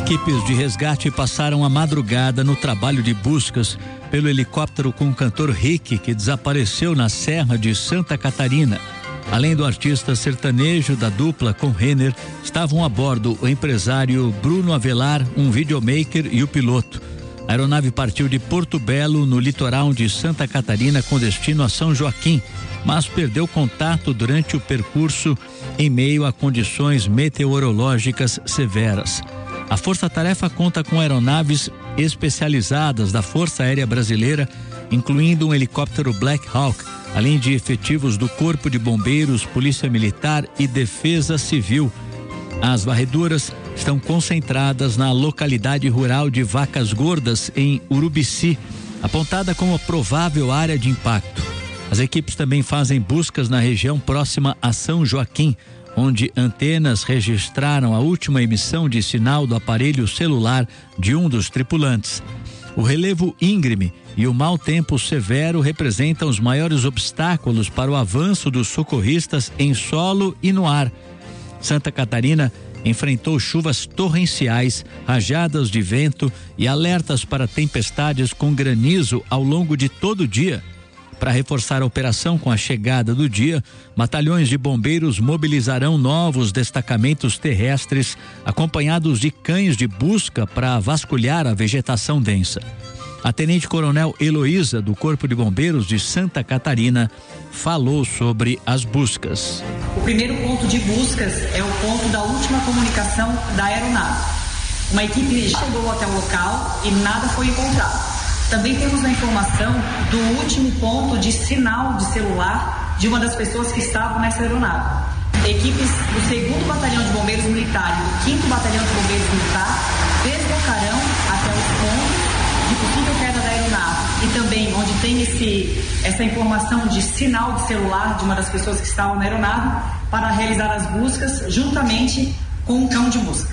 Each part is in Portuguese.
Equipes de resgate passaram a madrugada no trabalho de buscas pelo helicóptero com o cantor Rick, que desapareceu na Serra de Santa Catarina. Além do artista sertanejo da dupla com Renner, estavam a bordo o empresário Bruno Avelar, um videomaker e o piloto. A aeronave partiu de Porto Belo, no litoral de Santa Catarina, com destino a São Joaquim, mas perdeu contato durante o percurso em meio a condições meteorológicas severas. A Força Tarefa conta com aeronaves especializadas da Força Aérea Brasileira, incluindo um helicóptero Black Hawk, além de efetivos do Corpo de Bombeiros, Polícia Militar e Defesa Civil. As varreduras estão concentradas na localidade rural de Vacas Gordas, em Urubici, apontada como provável área de impacto. As equipes também fazem buscas na região próxima a São Joaquim, onde antenas registraram a última emissão de sinal do aparelho celular de um dos tripulantes. O relevo íngreme e o mau tempo severo representam os maiores obstáculos para o avanço dos socorristas em solo e no ar. Santa Catarina enfrentou chuvas torrenciais, rajadas de vento e alertas para tempestades com granizo ao longo de todo o dia. Para reforçar a operação com a chegada do dia, batalhões de bombeiros mobilizarão novos destacamentos terrestres, acompanhados de cães de busca para vasculhar a vegetação densa. A tenente-coronel Heloísa, do Corpo de Bombeiros de Santa Catarina, falou sobre as buscas. O primeiro ponto de buscas é o ponto da última comunicação da aeronave. Uma equipe chegou até o local e nada foi encontrado. Também temos a informação do último ponto de sinal de celular de uma das pessoas que estavam nessa aeronave. Equipes do 2º Batalhão de Bombeiros Militar e do 5º Batalhão de Bombeiros Militar deslocarão até os pontos de possível queda da aeronave e também onde tem essa informação de sinal de celular de uma das pessoas que estavam na aeronave para realizar as buscas juntamente com um cão de busca.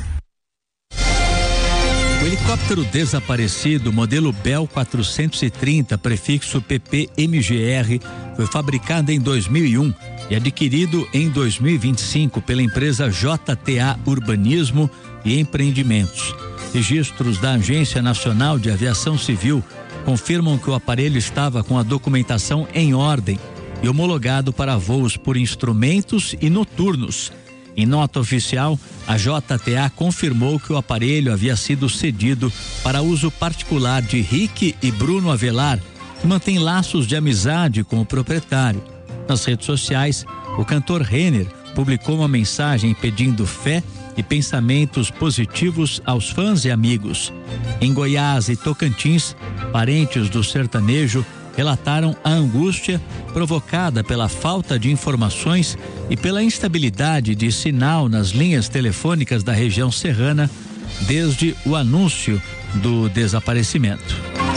O helicóptero desaparecido, modelo Bell 430, prefixo PPMGR, foi fabricado em 2001 e adquirido em 2025 pela empresa JTA Urbanismo e Empreendimentos. Registros da Agência Nacional de Aviação Civil confirmam que o aparelho estava com a documentação em ordem e homologado para voos por instrumentos e noturnos. Em nota oficial, a JTA confirmou que o aparelho havia sido cedido para uso particular de Rick e Bruno Avelar, que mantém laços de amizade com o proprietário. Nas redes sociais, o cantor Renner publicou uma mensagem pedindo fé e pensamentos positivos aos fãs e amigos. Em Goiás e Tocantins, parentes do sertanejo relataram a angústia provocada pela falta de informações e pela instabilidade de sinal nas linhas telefônicas da região serrana desde o anúncio do desaparecimento.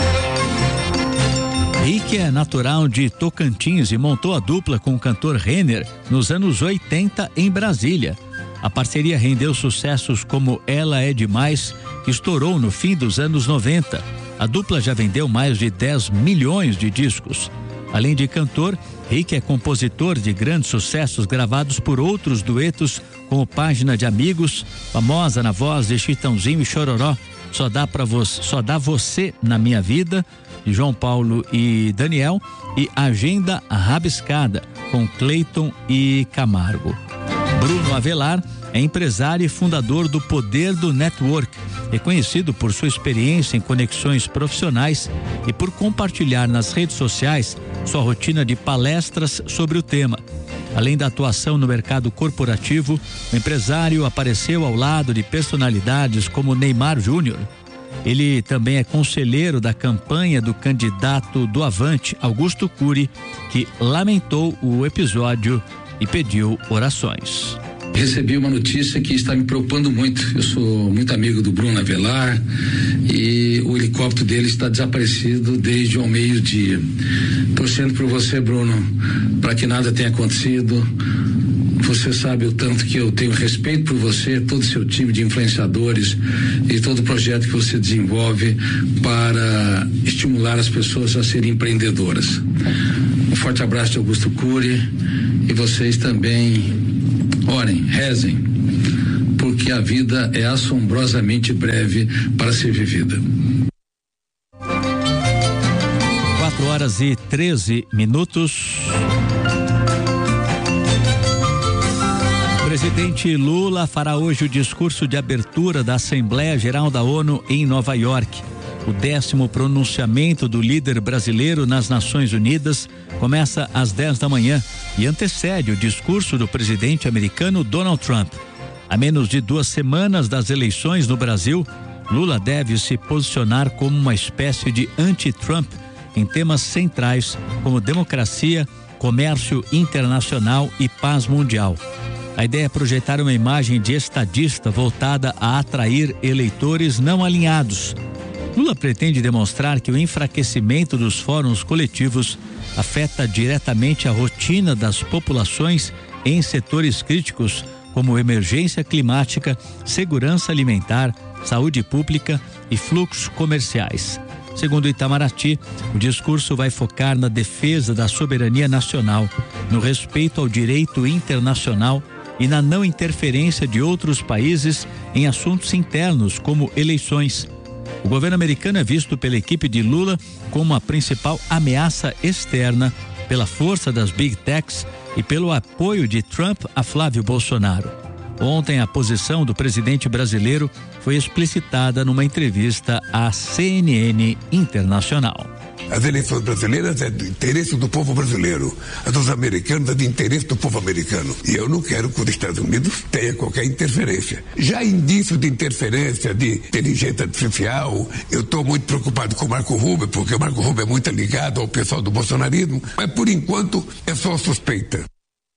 Rick é natural de Tocantins e montou a dupla com o cantor Renner nos anos 80 em Brasília. A parceria rendeu sucessos como Ela é Demais, que estourou no fim dos anos 90. A dupla já vendeu mais de 10 milhões de discos. Além de cantor, Rick é compositor de grandes sucessos gravados por outros duetos, como Página de Amigos, famosa na voz de Chitãozinho e Chororó, Só dá você na minha vida, de João Paulo e Daniel, e Agenda Rabiscada, com Cleiton e Camargo. Bruno Avelar é empresário e fundador do Poder do Network, reconhecido por sua experiência em conexões profissionais e por compartilhar nas redes sociais sua rotina de palestras sobre o tema. Além da atuação no mercado corporativo, o empresário apareceu ao lado de personalidades como Neymar Júnior. Ele também é conselheiro da campanha do candidato do Avante, Augusto Cury, que lamentou o episódio e pediu orações. Recebi uma notícia que está me preocupando muito. Eu sou muito amigo do Bruno Avelar e o helicóptero dele está desaparecido desde o meio-dia. Torcendo por você, Bruno, para que nada tenha acontecido. Você sabe o tanto que eu tenho respeito por você, todo o seu time de influenciadores e todo o projeto que você desenvolve para estimular as pessoas a serem empreendedoras. Um forte abraço de Augusto Cury e vocês também orem, rezem porque a vida é assombrosamente breve para ser vivida. 4h13. O presidente Lula fará hoje o discurso de abertura da Assembleia Geral da ONU em Nova York. O 10º pronunciamento do líder brasileiro nas Nações Unidas começa às 10 da manhã e antecede o discurso do presidente americano Donald Trump. A menos de 2 semanas das eleições no Brasil, Lula deve se posicionar como uma espécie de anti-Trump em temas centrais como democracia, comércio internacional e paz mundial. A ideia é projetar uma imagem de estadista voltada a atrair eleitores não alinhados. Lula pretende demonstrar que o enfraquecimento dos fóruns coletivos afeta diretamente a rotina das populações em setores críticos como emergência climática, segurança alimentar, saúde pública e fluxos comerciais. Segundo Itamaraty, o discurso vai focar na defesa da soberania nacional, no respeito ao direito internacional e na não interferência de outros países em assuntos internos, como eleições. O governo americano é visto pela equipe de Lula como a principal ameaça externa, pela força das Big Techs e pelo apoio de Trump a Flávio Bolsonaro. Ontem, a posição do presidente brasileiro foi explicitada numa entrevista à CNN Internacional. As eleições brasileiras é do interesse do povo brasileiro. As dos americanos é do interesse do povo americano. E eu não quero que os Estados Unidos tenha qualquer interferência. Já há indícios de interferência de inteligência artificial. Eu estou muito preocupado com o Marco Rubio, porque o Marco Rubio é muito ligado ao pessoal do bolsonarismo. Mas, por enquanto, é só suspeita.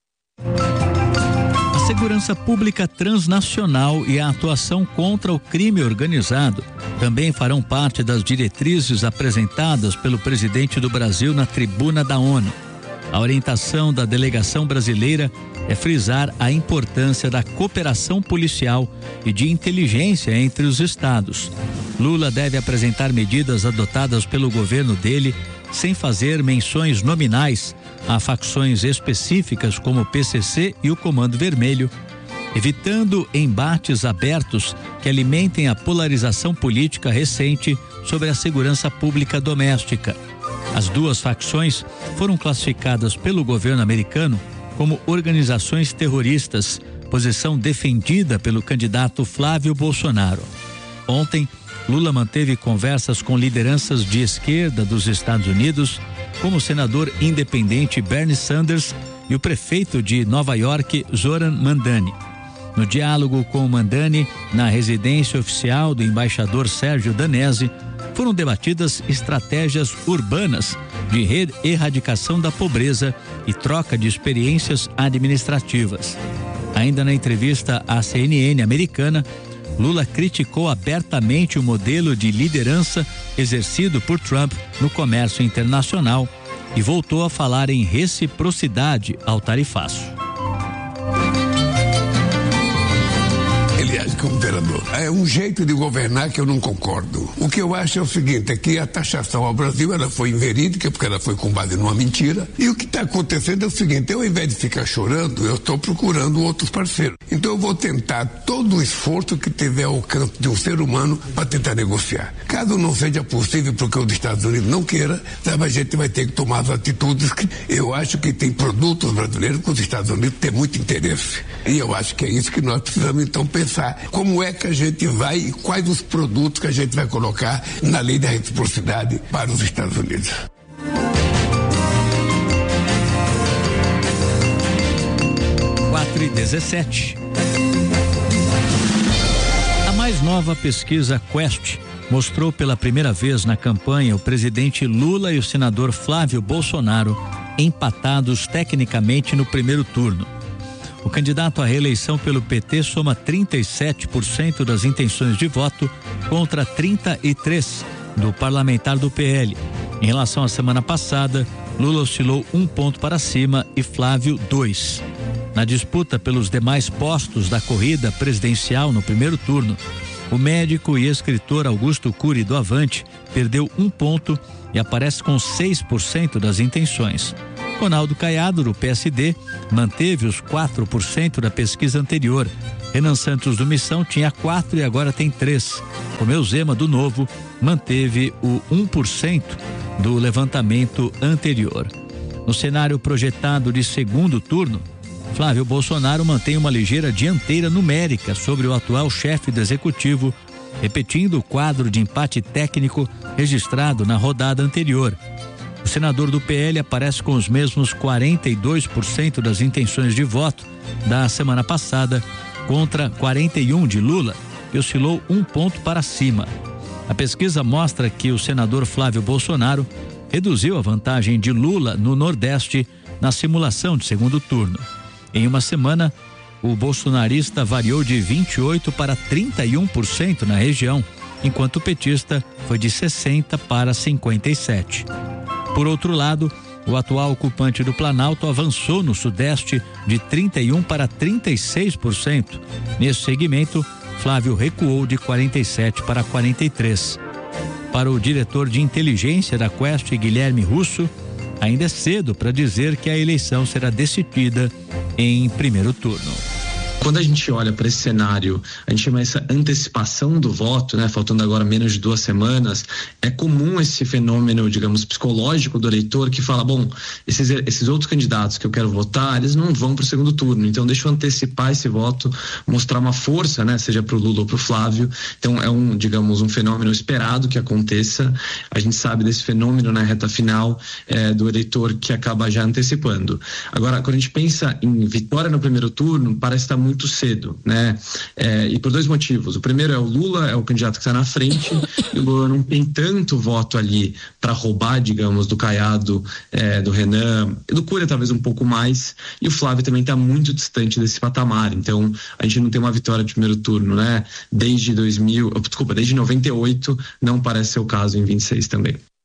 A segurança pública transnacional e a atuação contra o crime organizado também farão parte das diretrizes apresentadas pelo presidente do Brasil na tribuna da ONU. A orientação da delegação brasileira é frisar a importância da cooperação policial e de inteligência entre os estados. Lula deve apresentar medidas adotadas pelo governo dele sem fazer menções nominais a facções específicas como o PCC e o Comando Vermelho, evitando embates abertos que alimentem a polarização política recente sobre a segurança pública doméstica. As duas facções foram classificadas pelo governo americano como organizações terroristas, posição defendida pelo candidato Flávio Bolsonaro. Ontem, Lula manteve conversas com lideranças de esquerda dos Estados Unidos, como o senador independente Bernie Sanders e o prefeito de Nova York, Zoran Mandani. No diálogo com o Mandani, na residência oficial do embaixador Sérgio Danese, foram debatidas estratégias urbanas de erradicação da pobreza e troca de experiências administrativas. Ainda na entrevista à CNN americana, Lula criticou abertamente o modelo de liderança exercido por Trump no comércio internacional e voltou a falar em reciprocidade ao tarifaço. Ele age como vereador. É um jeito de governar que eu não concordo. O que eu acho é o seguinte, é que a taxação ao Brasil, ela foi inverídica, porque ela foi com base numa mentira. E o que está acontecendo é o seguinte, eu, ao invés de ficar chorando, eu estou procurando outros parceiros. Então eu vou tentar todo o esforço que tiver ao alcance de um ser humano para tentar negociar. Caso não seja possível, porque os Estados Unidos não queira, sabe, a gente vai ter que tomar as atitudes que eu acho que tem produtos brasileiros que os Estados Unidos têm muito interesse. E eu acho que é isso que nós precisamos então pensar. Como é que a gente vai e quais os produtos que a gente vai colocar na lei da reciprocidade para os Estados Unidos. e 17. A mais nova pesquisa Quest mostrou pela primeira vez na campanha o presidente Lula e o senador Flávio Bolsonaro empatados tecnicamente no primeiro turno. O candidato à reeleição pelo PT soma 37% das intenções de voto contra 33% do parlamentar do PL. Em relação à semana passada, Lula oscilou 1 ponto para cima e Flávio 2. Na disputa pelos demais postos da corrida presidencial no primeiro turno, o médico e escritor Augusto Cury do Avante perdeu 1 ponto e aparece com 6% das intenções. Ronaldo Caiado, do PSD, manteve os 4% da pesquisa anterior. Renan Santos, do Missão, tinha 4% e agora tem 3%. Romeu Zema, do Novo, manteve o 1% do levantamento anterior. No cenário projetado de segundo turno, Flávio Bolsonaro mantém uma ligeira dianteira numérica sobre o atual chefe do Executivo, repetindo o quadro de empate técnico registrado na rodada anterior. O senador do PL aparece com os mesmos 42% das intenções de voto da semana passada, contra 41% de Lula, que oscilou 1 ponto para cima. A pesquisa mostra que o senador Flávio Bolsonaro reduziu a vantagem de Lula no Nordeste na simulação de segundo turno. Em uma semana, o bolsonarista variou de 28% para 31% na região, enquanto o petista foi de 60% para 57%. Por outro lado, o atual ocupante do Planalto avançou no Sudeste de 31% para 36%. Nesse segmento, Flávio recuou de 47% para 43%. Para o diretor de inteligência da Quest, Guilherme Russo, ainda é cedo para dizer que a eleição será decidida em primeiro turno. Quando a gente olha para esse cenário, a gente chama essa antecipação do voto, né? Faltando agora menos de 2 semanas, é comum esse fenômeno, digamos, psicológico do eleitor que fala, bom, esses outros candidatos que eu quero votar, eles não vão para o segundo turno, então deixa eu antecipar esse voto, mostrar uma força, né? Seja para o Lula ou para o Flávio. Então é um fenômeno esperado que aconteça. A gente sabe desse fenômeno na reta final do eleitor que acaba já antecipando. Agora, quando a gente pensa em vitória no primeiro turno, parece estar muito cedo, né? E por 2 motivos. O primeiro é o Lula, é o candidato que está na frente, e o Lula não tem tanto voto ali para roubar, digamos, do Caiado, do Renan, e do Cura talvez um pouco mais, e o Flávio também está muito distante desse patamar, então a gente não tem uma vitória de primeiro turno, né? Desde 98, não parece ser o caso em 26 também.